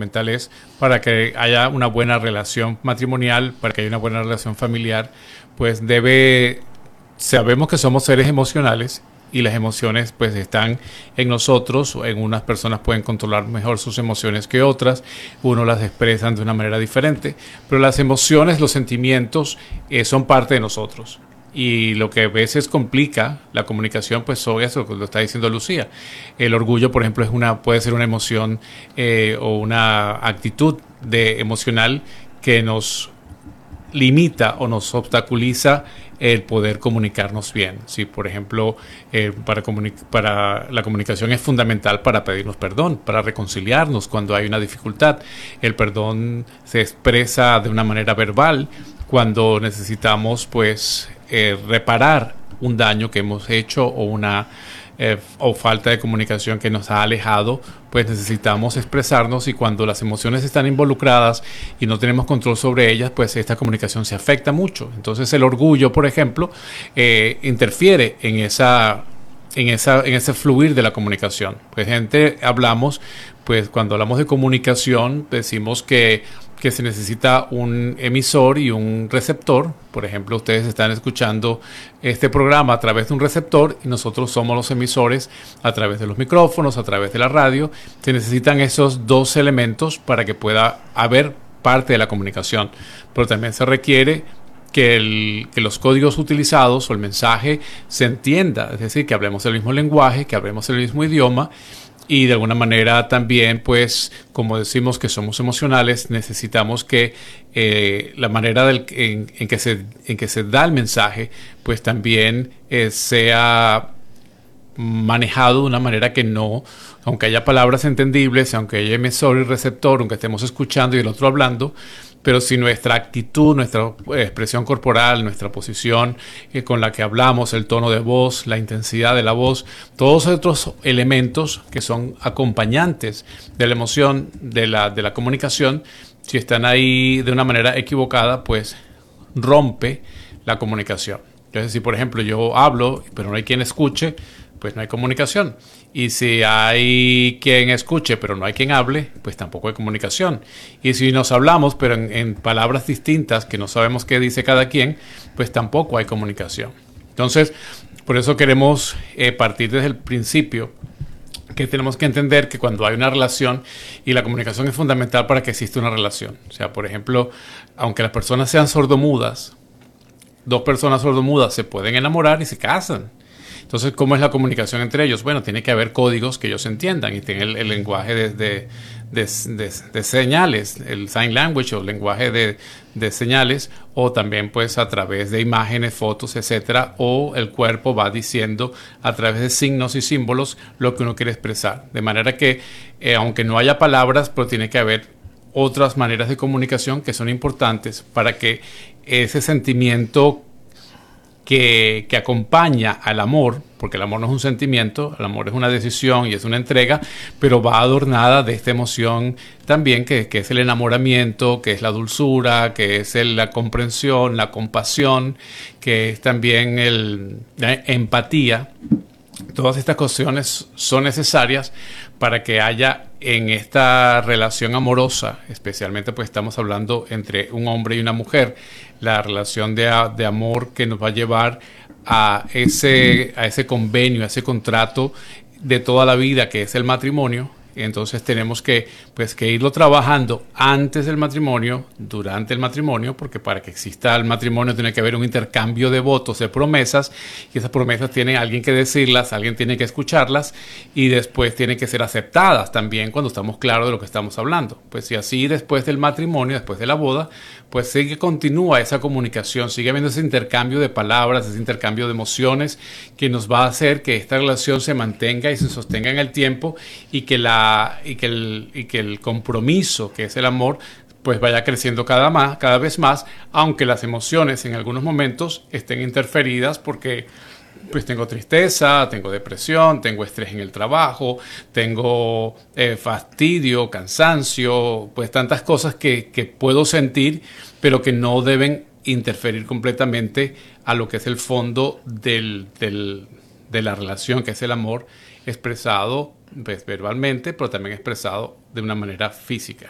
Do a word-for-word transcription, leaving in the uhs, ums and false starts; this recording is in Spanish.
fundamental es para que haya una buena relación matrimonial, para que haya una buena relación familiar, pues debe, sabemos que somos seres emocionales y las emociones pues están en nosotros. En unas personas pueden controlar mejor sus emociones que otras, uno las expresan de una manera diferente, pero las emociones, los sentimientos eh, son parte de nosotros. Y lo que a veces complica la comunicación, pues son eso que lo está diciendo Lucía. El orgullo, por ejemplo, es una, puede ser una emoción eh, o una actitud de emocional que nos limita o nos obstaculiza el poder comunicarnos bien. Sí, por ejemplo, eh, para, para la comunicación es fundamental para pedirnos perdón, para reconciliarnos cuando hay una dificultad. El perdón se expresa de una manera verbal cuando necesitamos, pues, eh, reparar un daño que hemos hecho o una eh, o falta de comunicación que nos ha alejado, pues necesitamos expresarnos, y cuando las emociones están involucradas y no tenemos control sobre ellas, pues esta comunicación se afecta mucho. Entonces el orgullo, por ejemplo, eh, interfiere en esa en esa en ese fluir de la comunicación. Pues gente hablamos, pues cuando hablamos de comunicación decimos que que se necesita un emisor y un receptor. Por ejemplo, ustedes están escuchando este programa a través de un receptor y nosotros somos los emisores a través de los micrófonos, a través de la radio. Se necesitan esos dos elementos para que pueda haber parte de la comunicación, pero también se requiere que, el, que los códigos utilizados o el mensaje se entienda, es decir, que hablemos el mismo lenguaje, que hablemos el mismo idioma. Y de alguna manera también, pues, como decimos que somos emocionales, necesitamos que eh, la manera del, en, en, que se, en que se da el mensaje, pues también eh, sea manejado de una manera que no, aunque haya palabras entendibles, aunque haya emisor y receptor, aunque estemos escuchando y el otro hablando, pero si nuestra actitud, nuestra expresión corporal, nuestra posición eh, con la que hablamos, el tono de voz, la intensidad de la voz, todos otros elementos que son acompañantes de la emoción, de la, de la comunicación, si están ahí de una manera equivocada, pues rompe la comunicación. Entonces, si por ejemplo yo hablo, pero no hay quien escuche, pues no hay comunicación. Y si hay quien escuche, pero no hay quien hable, pues tampoco hay comunicación. Y si nos hablamos, pero en, en palabras distintas, que no sabemos qué dice cada quien, pues tampoco hay comunicación. Entonces, por eso queremos eh, partir desde el principio, que tenemos que entender que cuando hay una relación, y la comunicación es fundamental para que exista una relación. O sea, por ejemplo, aunque las personas sean sordomudas, dos personas sordomudas se pueden enamorar y se casan. Entonces, ¿cómo es la comunicación entre ellos? Bueno, tiene que haber códigos que ellos entiendan y tienen el, el lenguaje de, de, de, de, de señales, el sign language o el lenguaje de, de señales, o también pues a través de imágenes, fotos, etcétera, o el cuerpo va diciendo a través de signos y símbolos lo que uno quiere expresar. De manera que, eh, aunque no haya palabras, pero tiene que haber otras maneras de comunicación que son importantes para que ese sentimiento Que, que acompaña al amor, porque el amor no es un sentimiento, el amor es una decisión y es una entrega, pero va adornada de esta emoción también que, que es el enamoramiento, que es la dulzura, que es el, la comprensión, la compasión, que es también el, la empatía. Todas estas cuestiones son necesarias para que haya en esta relación amorosa, especialmente pues estamos hablando entre un hombre y una mujer, la relación de, de amor que nos va a llevar a ese, a ese convenio, a ese contrato de toda la vida que es el matrimonio. Entonces tenemos que, pues, que irlo trabajando antes del matrimonio, durante el matrimonio, porque para que exista el matrimonio tiene que haber un intercambio de votos, de promesas, y esas promesas tienen alguien que decirlas, alguien tiene que escucharlas, y después tienen que ser aceptadas también cuando estamos claros de lo que estamos hablando. Pues si así después del matrimonio, después de la boda, pues sigue, continúa esa comunicación, sigue habiendo ese intercambio de palabras, ese intercambio de emociones que nos va a hacer que esta relación se mantenga y se sostenga en el tiempo, y que la y que el y que el compromiso, que es el amor, pues vaya creciendo cada más, cada vez más, aunque las emociones en algunos momentos estén interferidas, porque pues tengo tristeza, tengo depresión, tengo estrés en el trabajo, tengo eh, fastidio, cansancio, pues tantas cosas que, que puedo sentir, pero que no deben interferir completamente a lo que es el fondo del, del, de la relación, que es el amor expresado pues, verbalmente, pero también expresado de una manera física.